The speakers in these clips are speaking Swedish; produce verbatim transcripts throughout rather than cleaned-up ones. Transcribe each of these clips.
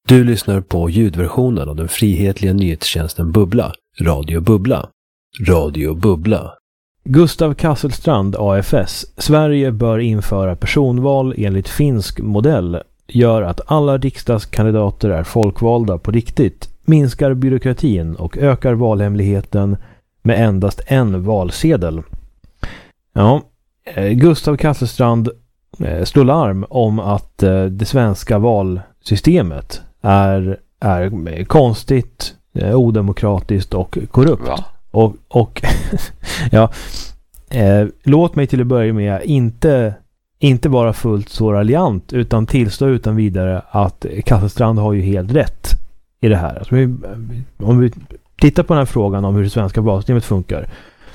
Du lyssnar på ljudversionen av den frihetliga nyhetstjänsten Bubbla, Radio Bubbla. Radio Bubbla. Gustav Kasselstrand, A F S. Sverige bör införa personval enligt finsk modell. Gör att alla riksdagskandidater är folkvalda på riktigt. Minskar byråkratin och ökar valhemligheten med endast en valsedel. Ja, Gustav Kasselstrand slår larm om att det svenska valsystemet är, är konstigt, odemokratiskt och korrupt. Ja. Och, och ja, eh, låt mig till att börja med inte, inte vara fullt så raljant utan tillstå utan vidare att Kasselstrand har ju helt rätt i det här. Alltså, om vi tittar på den här frågan om hur det svenska valsystemet funkar,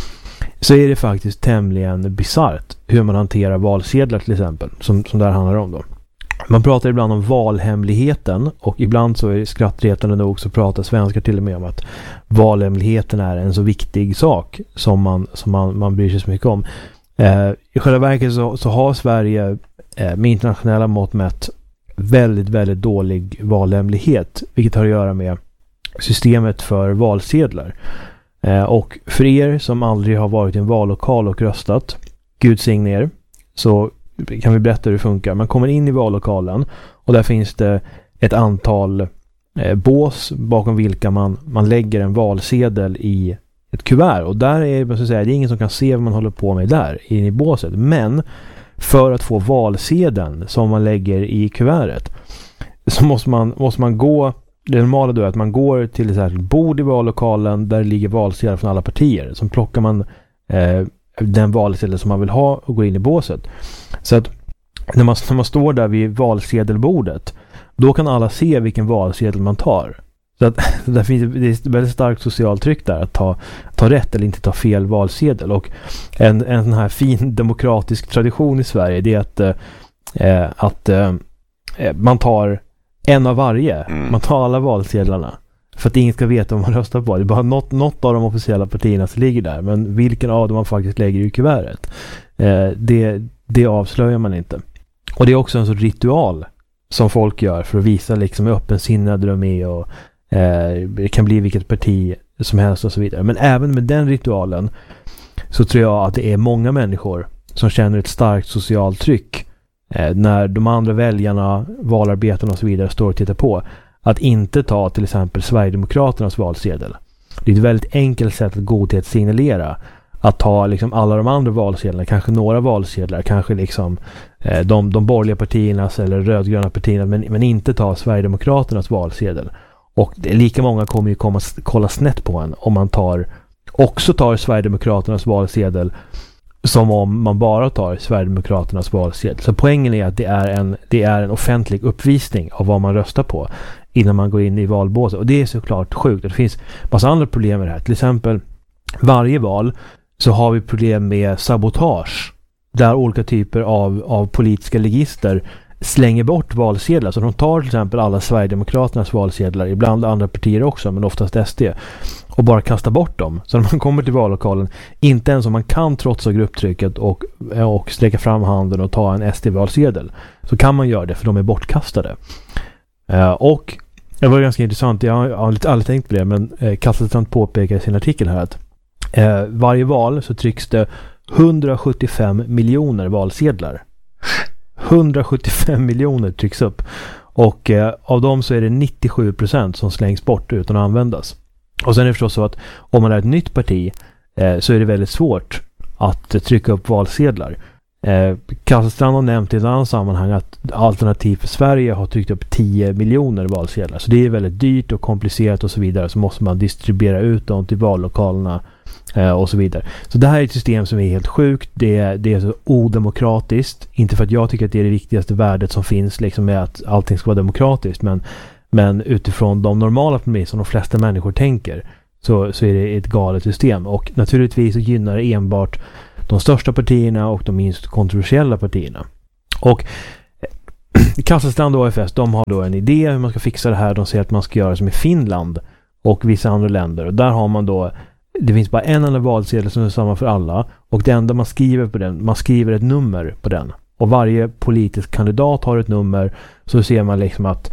så är det faktiskt tämligen bizarrt hur man hanterar valsedlar till exempel, som, som det här handlar om då. Man pratar ibland om valhemligheten och ibland så är det skrattretande nog så pratar svenskar till och med om att valhemligheten är en så viktig sak som man, som man, man bryr sig så mycket om. Eh, I själva verket så, så har Sverige eh, med internationella mått mätt väldigt, väldigt dålig valhemlighet, vilket har att göra med systemet för valsedlar. Eh, och för er som aldrig har varit i en vallokal och röstat, Gud signe er, så kan vi berätta hur det funkar. Man kommer in i vallokalen och där finns det ett antal eh, bås bakom vilka man, man lägger en valsedel i ett kuvert. Och där är man så att säga, det är ingen som kan se vad man håller på med där inne i båset. Men för att få valsedeln som man lägger i kuvertet så måste man, måste man gå, det normala då är att man går till ett särskilt bord i vallokalen där det ligger valsedlar från alla partier. Så plockar man eh, den valsedel som man vill ha och går in i båset. Så att när man, när man står där vid valsedelbordet, då kan alla se vilken valsedel man tar. Så att där finns det ett väldigt starkt socialt tryck där att ta, ta rätt eller inte ta fel valsedel. Och en, en sån här fin demokratisk tradition i Sverige, det är att, eh, att eh, man tar en av varje. Mm. Man tar alla valsedlarna. För att ingen ska veta vad man röstar på. Det är bara något, något av de officiella partierna som ligger där. Men vilken av dem man faktiskt lägger i kuvertet, eh, det, det avslöjar man inte. Och det är också en sån ritual som folk gör för att visa liksom hur öppensinnade de är och eh, det kan bli vilket parti som helst och så vidare. Men även med den ritualen så tror jag att det är många människor som känner ett starkt socialt tryck eh, när de andra väljarna, valarbetarna och så vidare står och tittar på, att inte ta till exempel Sverigedemokraternas valsedel. Det är ett väldigt enkelt sätt att godhetssignalera att ta liksom alla de andra valsedlarna, kanske några valsedlar, kanske liksom eh, de, de borgerliga partiernas eller rödgröna partierna, men, men inte ta Sverigedemokraternas valsedel. Och det, lika många kommer ju komma kolla snett på en om man tar också tar Sverigedemokraternas valsedel som om man bara tar Sverigedemokraternas valsedel. Så poängen är att det är en, det är en offentlig uppvisning av vad man röstar på innan man går in i valbåset. Och det är såklart sjukt. Det finns massa andra problem med det här. Till exempel varje val så har vi problem med sabotage. Där olika typer av, av politiska legister slänger bort valsedlar. Så de tar till exempel alla Sverigedemokraternas valsedlar, ibland andra partier också, men oftast S D, och bara kastar bort dem. Så när man kommer till vallokalen, inte ens om man kan trotsa grupptrycket och, och sträcka fram handen och ta en S D-valsedel, så kan man göra det för de är bortkastade. Uh, och det var ganska intressant, jag har, jag har aldrig tänkt på det, men uh, Kasselstrand påpekar i sin artikel här att uh, varje val så trycks det hundrasjuttiofem miljoner valsedlar. hundrasjuttiofem miljoner trycks upp. Och eh, av dem så är det nittiosju procent som slängs bort utan att användas. Och sen är det förstås så att om man är ett nytt parti eh, så är det väldigt svårt att eh, trycka upp valsedlar. Eh, Kasselstrand har nämnt i ett annat sammanhang att Alternativ för Sverige har tryckt upp tio miljoner valsedlar. Så det är väldigt dyrt och komplicerat och så vidare. Så måste man distribuera ut dem till vallokalerna eh, och så vidare. Så det här är ett system som är helt sjukt. Det är, det är så odemokratiskt. Inte för att jag tycker att det är det viktigaste värdet som finns, liksom med att allting ska vara demokratiskt. Men, men utifrån de normala premisser som de flesta människor tänker, så, så är det ett galet system. Och naturligtvis så gynnar det enbart de största partierna och de minst kontroversiella partierna. Och Kasselstrand och A F S, de har då en idé hur man ska fixa det här. De säger att man ska göra som i Finland och vissa andra länder. Och där har man då, det finns bara en enda valsedel som är samma för alla. Och det enda man skriver på den, man skriver ett nummer på den. Och varje politisk kandidat har ett nummer. Så ser man liksom att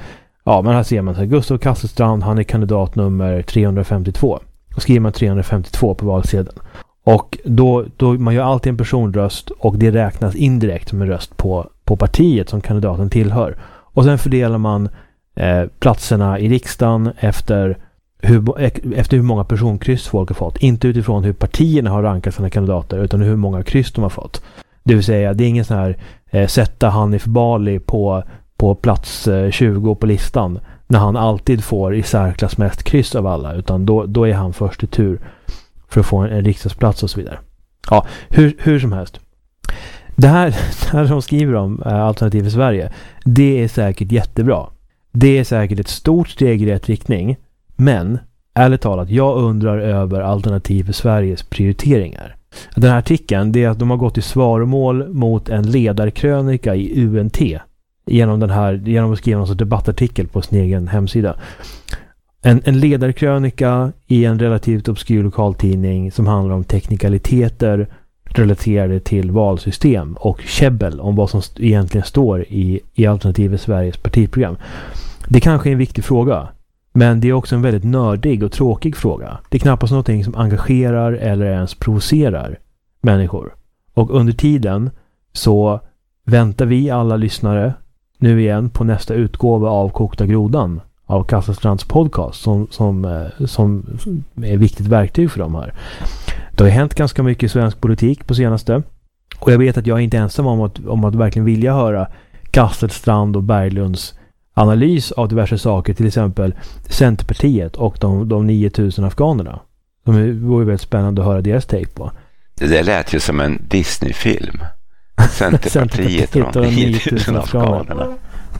Ja, men här ser man så här, Gustav Kasselstrand, han är kandidat nummer trehundrafemtiotvå. Och skriver man trehundrafemtiotvå på valsedeln. Och då, då man gör alltid en personröst och det räknas indirekt som en röst på, på partiet som kandidaten tillhör. Och sen fördelar man eh, platserna i riksdagen efter hur, efter hur många personkryss folk har fått. Inte utifrån hur partierna har rankat sina kandidater utan hur många kryss de har fått. Det vill säga, det är ingen sån här eh, sätta Hanif Bali på, på plats eh, tjugo på listan när han alltid får i särklass mest kryss av alla, utan då, då är han först i tur för att få en, en riksdagsplats och så vidare. Ja, hur, hur som helst. Det här, det här som skriver om äh, Alternativ för Sverige, det är säkert jättebra. Det är säkert ett stort steg i rätt riktning, men ärligt talat, jag undrar över Alternativ för Sveriges prioriteringar. Den här artikeln, det är att de har gått i svaromål mot en ledarkrönika i U N T genom, den här, genom att skriva en debattartikel på sin egen hemsida. En, en ledarkrönika i en relativt obskyr lokaltidning som handlar om teknikaliteter relaterade till valsystem och käbbel om vad som st- egentligen står i, i Alternativ för Sveriges partiprogram. Det kanske är en viktig fråga, men det är också en väldigt nördig och tråkig fråga. Det är knappast någonting som engagerar eller ens provocerar människor. Och under tiden så väntar vi alla lyssnare nu igen på nästa utgåva av Kokta Grodan av Kasselstrands podcast som, som, som är ett viktigt verktyg för dem här. Det har hänt ganska mycket i svensk politik på senaste. Och jag vet att jag är inte ensam om att, om att verkligen vilja höra Kasselstrand och Berglunds analys av diverse saker, till exempel Centerpartiet och de, de nio tusen afghanerna. Det vore väldigt spännande att höra deras take på. Det där lät ju som en Disney-film. Centerpartiet och de nio tusen afghanerna.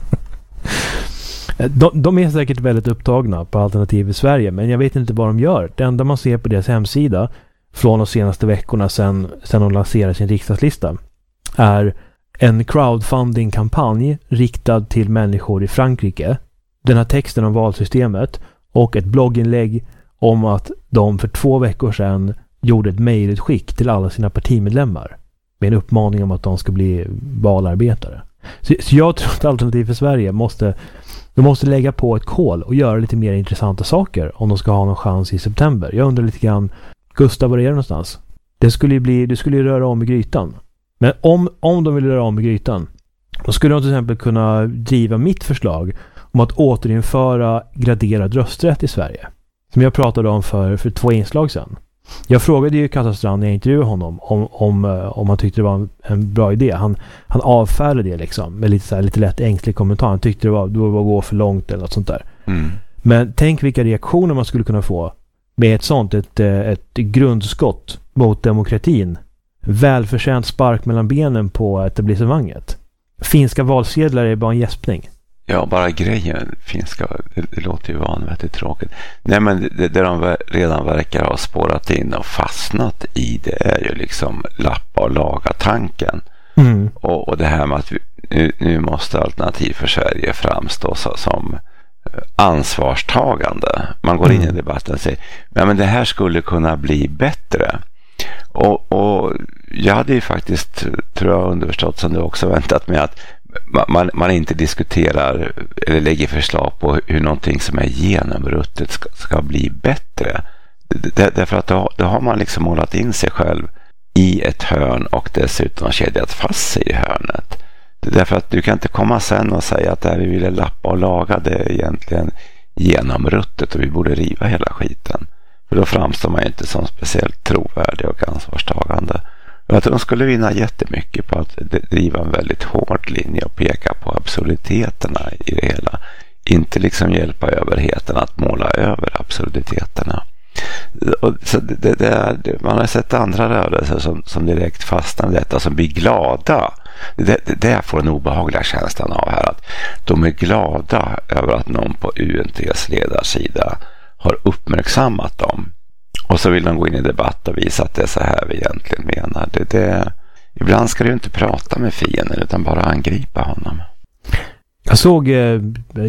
De, de är säkert väldigt upptagna på Alternativ i Sverige, men jag vet inte vad de gör. Det enda man ser på deras hemsida från de senaste veckorna sedan, sedan de lanserade sin riksdagslista är en crowdfunding-kampanj riktad till människor i Frankrike. Den här texten om valsystemet och ett blogginlägg om att de för två veckor sedan gjorde ett mejlutskick till alla sina partimedlemmar med en uppmaning om att de ska bli valarbetare. Så, så jag tror att Alternativ för Sverige måste, de måste lägga på ett kol och göra lite mer intressanta saker om de ska ha någon chans i september. Jag undrar lite grann, Gustav, var är det någonstans? Det skulle ju bli, det skulle ju röra om i grytan. Men om, om de vill röra om i grytan, då skulle de till exempel kunna driva mitt förslag om att återinföra graderad rösträtt i Sverige. Som jag pratade om för, för två inslag sedan. Jag frågade ju Kasselstrand när jag intervjuade honom om, om, om han tyckte det var en, en bra idé. Han, han avfärdade det liksom med lite, så här, lite lätt ängslig kommentar. Han tyckte det var, det var att gå för långt eller något sånt där. Mm. Men tänk vilka reaktioner man skulle kunna få med ett sånt, ett, ett grundskott mot demokratin. Välförtjänt spark mellan benen på etablissemanget. Finska valsedlar är bara en gäspning. Ja, bara grejen finska, det, det låter ju vanvettigt tråkigt. Nej, men det, det de redan verkar ha spårat in och fastnat i, det är ju liksom lappa och laga tanken. Mm. Och, och det här med att vi, nu, nu måste Alternativ för Sverige framstå så, som ansvarstagande. Man går in i debatten och säger, ja, men det här skulle kunna bli bättre. Och, och jag hade ju faktiskt, tror jag, underförstått som du också väntat med att man, man inte diskuterar eller lägger förslag på hur någonting som är genomruttet ska, ska bli bättre. Det, därför att då, då har man liksom målat in sig själv i ett hörn och dessutom kedjat fast sig i hörnet. Därför att du kan inte komma sen och säga att det här vi ville lappa och laga, det är egentligen genomruttet och vi borde riva hela skiten. För då framstår man ju inte som speciellt trovärdig och ansvarstagande. Jag tror de skulle vinna jättemycket på att driva en väldigt hård linje och peka på absurditeterna i det hela. Inte liksom hjälpa överheten att måla över absurditeterna. Och så det, det är, man har sett andra rörelser som, som direkt fastnar i detta, som blir glada. Det, det, det får en obehagliga känslan av här, att de är glada över att någon på U N T:s ledarsida har uppmärksammat dem. Och så vill de gå in i debatt och visa att det är så här vi egentligen menar. Det, det, ibland ska du inte prata med fienden utan bara angripa honom. Jag såg,